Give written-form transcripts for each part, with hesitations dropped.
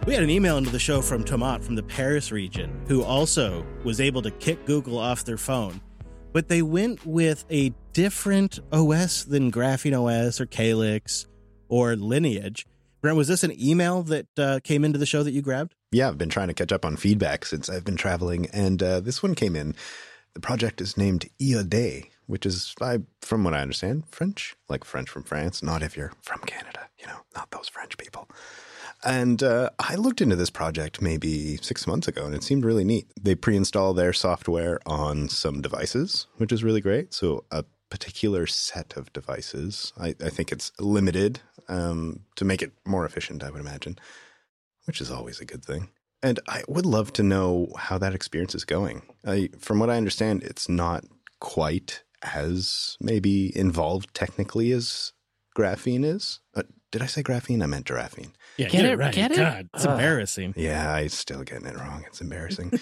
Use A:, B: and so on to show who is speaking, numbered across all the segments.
A: We had an email into the show from Tomat from the Paris region, who also was able to kick Google off their phone. But they went with a different OS than Graphene OS or Calyx or Lineage. Brent, was this an email that came into the show that you grabbed?
B: Yeah, I've been trying to catch up on feedback since I've been traveling, and this one came in. The project is named EOD, which is, from what I understand, French, like French from France, not if you're from Canada, not those French people. And I looked into this project maybe 6 months ago, and it seemed really neat. They pre-install their software on some devices, which is really great. So a particular set of devices. I think it's limited to make it more efficient, I would imagine, which is always a good thing. And I would love to know how that experience is going. From what I understand, it's not quite as maybe involved technically as Graphene is. Did I say graphene? I meant giraffene.
A: Yeah,
C: get it
A: right.
C: Get it?
A: God, it's embarrassing.
B: Yeah, I'm still getting it wrong. It's embarrassing.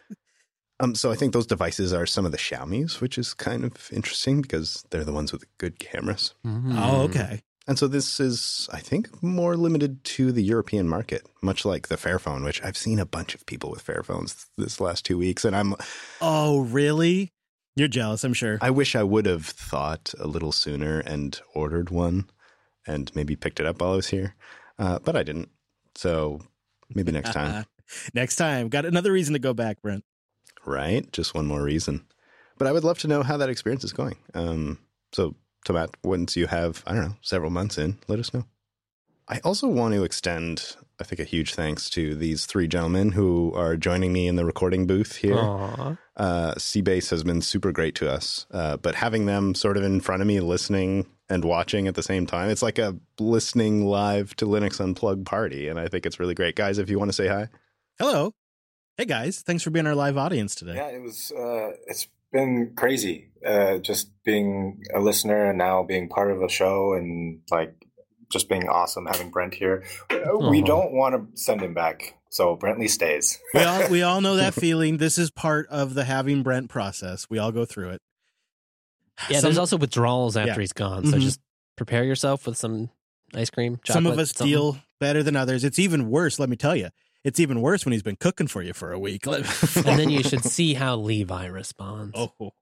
B: So I think those devices are some of the Xiaomi's, which is kind of interesting because they're the ones with good cameras.
C: Mm-hmm.
A: Oh, okay.
B: And so this is, I think, more limited to the European market, much like the Fairphone, which I've seen a bunch of people with Fairphones this last 2 weeks. And I'm...
A: Oh, really? You're jealous, I'm sure.
B: I wish I would have thought a little sooner and ordered one and maybe picked it up while I was here. But I didn't. So maybe next time.
A: Next time. Got another reason to go back, Brent.
B: Right? Just one more reason. But I would love to know how that experience is going. So, Tomat, once you have, several months in, let us know. I also want to extend, I think, a huge thanks to these three gentlemen who are joining me in the recording booth here. Seabase has been super great to us, but having them sort of in front of me listening and watching at the same time, it's like a listening live to Linux Unplugged party, and I think it's really great. Guys, if you want to say hi.
A: Hello. Hey, guys. Thanks for being our live audience today.
D: Yeah, it was. It's been crazy, just being a listener and now being part of a show and just being awesome having Brent here. We don't want to send him back, so Brentley stays.
A: we all know that feeling. This is part of the having Brent process. We all go through it.
C: Yeah, there's also withdrawals after he's gone, so just prepare yourself with some ice cream, chocolate.
A: Some of us deal better than others. It's even worse, let me tell you. It's even worse when he's been cooking for you for a week.
C: And then you should see how Levi responds.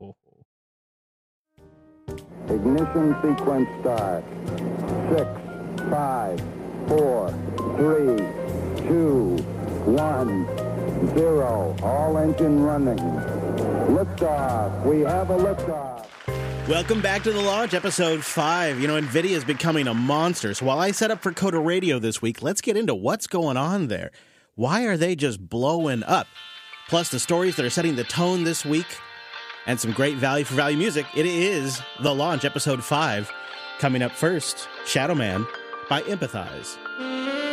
E: Ignition sequence start. 6, 5, 4, 3, 2, 1, 0. All engine running. Liftoff. We have a liftoff.
A: Welcome back to The Launch, episode 5. NVIDIA is becoming a monster. So while I set up for Coda Radio this week, let's get into what's going on there. Why are they just blowing up? Plus the stories that are setting the tone this week and some great value for value music. It is The Launch, episode 5. Coming up first, Shadow Man by Empathize.